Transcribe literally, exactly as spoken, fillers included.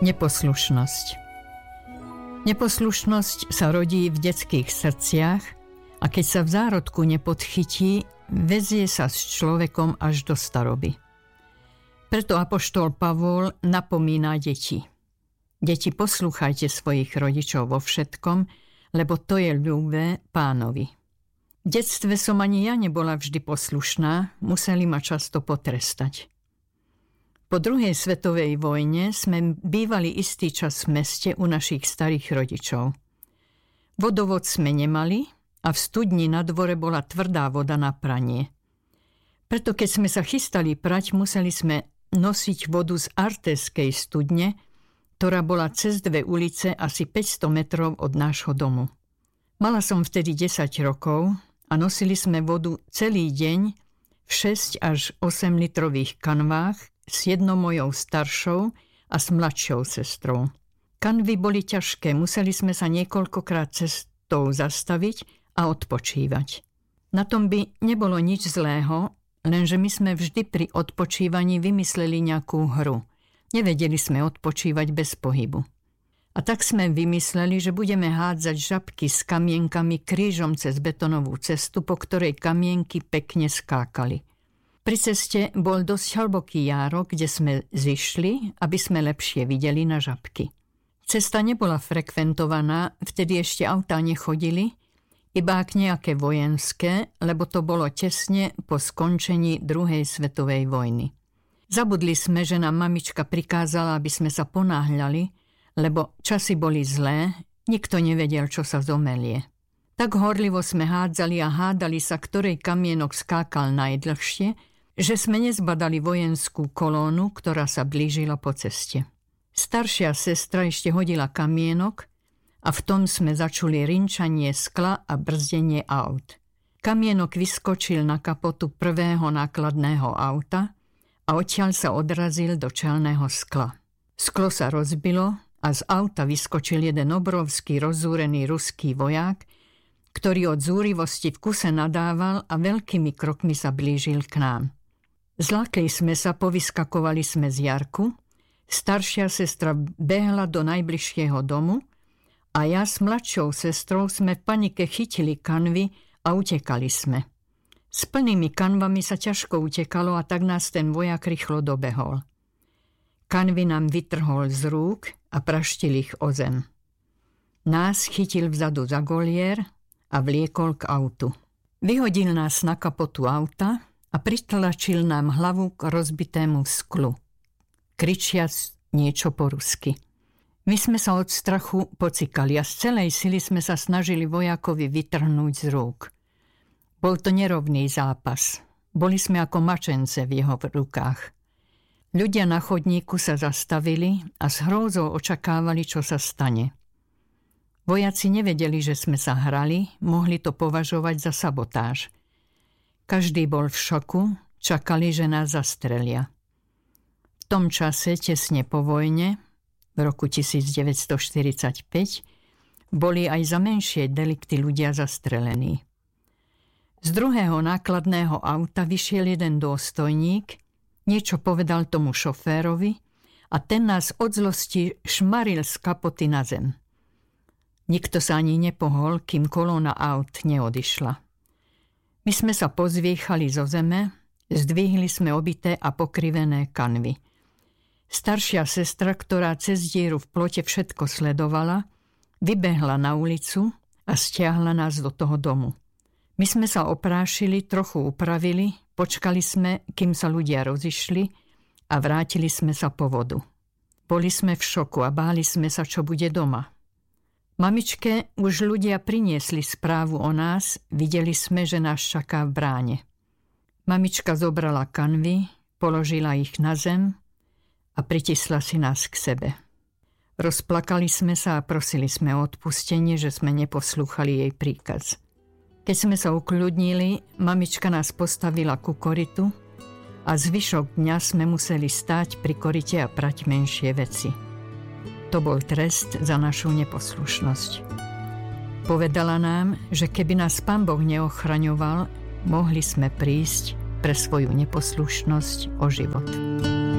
Neposlušnosť. Neposlušnosť sa rodí v detských srdciach a keď sa v zárodku nepodchytí, väzie sa s človekom až do staroby. Preto apoštol Pavol napomína deti. Deti, poslúchajte svojich rodičov vo všetkom, lebo to je ľúbe Pánovi. V detstve som ani ja nebola vždy poslušná, museli ma často potrestať. Po druhej svetovej vojne sme bývali istý čas v meste u našich starých rodičov. Vodovod sme nemali a v studni na dvore bola tvrdá voda na pranie. Preto keď sme sa chystali prať, museli sme nosiť vodu z Artéskej studne, ktorá bola cez dve ulice asi päťsto metrov od nášho domu. Mala som vtedy desať rokov a nosili sme vodu celý deň v šesť až osem litrových kanvách s jednou mojou staršou a s mladšou sestrou. Kanvy boli ťažké, museli sme sa niekoľkokrát cestou zastaviť a odpočívať. Na tom by nebolo nič zlého, lenže my sme vždy pri odpočívaní vymysleli nejakú hru. Nevedeli sme odpočívať bez pohybu. A tak sme vymysleli, že budeme hádzať žabky s kamienkami krížom cez betonovú cestu, po ktorej kamienky pekne skákali. Pri ceste bol dosť hlboký járok, kde sme zišli, aby sme lepšie videli na žabky. Cesta nebola frekventovaná, vtedy ešte autá nechodili, iba ak nejaké vojenské, lebo to bolo tesne po skončení druhej svetovej vojny. Zabudli sme, že nám mamička prikázala, aby sme sa ponáhľali, lebo časy boli zlé, nikto nevedel, čo sa zomelie. Tak horlivo sme hádzali a hádali sa, ktorej kamienok skákal najdlhšie, že sme nezbadali vojenskú kolónu, ktorá sa blížila po ceste. Staršia sestra ešte hodila kamienok a v tom sme začuli rinčanie skla a brzdenie aut. Kamienok vyskočil na kapotu prvého nákladného auta a odtiaľ sa odrazil do čelného skla. Sklo sa rozbilo a z auta vyskočil jeden obrovský rozúrený ruský vojak, ktorý od zúrivosti v kuse nadával a veľkými krokmi sa blížil k nám. Zlakli sme sa, povyskakovali sme z jarku, staršia sestra behla do najbližšieho domu a ja s mladšou sestrou sme v panike chytili kanvy a utekali sme. S plnými kanvami sa ťažko utekalo a tak nás ten vojak rýchlo dobehol. Kanvy nám vytrhol z rúk a praštil ich o zem. Nás chytil vzadu za golier a vliekol k autu. Vyhodil nás na kapotu auta a pritlačil nám hlavu k rozbitému sklu, kričiac niečo po rusky. My sme sa od strachu pocikali a z celej sily sme sa snažili vojakovi vytrhnúť z rúk. Bol to nerovný zápas. Boli sme ako mačence v jeho rukách. Ľudia na chodníku sa zastavili a s hrôzou očakávali, čo sa stane. Vojaci nevedeli, že sme sa hrali, mohli to považovať za sabotáž. Každý bol v šoku, čakali, že nás zastrelia. V tom čase, tesne po vojne, v roku devätnásťstoštyridsaťpäť, boli aj za menšie delikty ľudia zastrelení. Z druhého nákladného auta vyšiel jeden dôstojník, niečo povedal tomu šoférovi a ten nás od zlosti šmaril z kapoty na zem. Nikto sa ani nepohol, kým kolóna aut neodišla. My sme sa pozviechali zo zeme, zdvihli sme obité a pokrivené kanvy. Staršia sestra, ktorá cez dieru v plote všetko sledovala, vybehla na ulicu a stiahla nás do toho domu. My sme sa oprášili, trochu upravili, počkali sme, kým sa ľudia rozišli a vrátili sme sa po vodu. Boli sme v šoku a báli sme sa, čo bude doma. Mamičke už ľudia priniesli správu o nás, videli sme, že nás čaká v bráne. Mamička zobrala kanvy, položila ich na zem a pritisla si nás k sebe. Rozplakali sme sa a prosili sme o odpustenie, že sme neposlúchali jej príkaz. Keď sme sa ukľudnili, mamička nás postavila ku korytu a zvyšok dňa sme museli stáť pri koryte a prať menšie veci. To bol trest za našu neposlušnosť. Povedala nám, že keby nás Pán Boh neochraňoval, mohli sme prísť pre svoju neposlušnosť o život.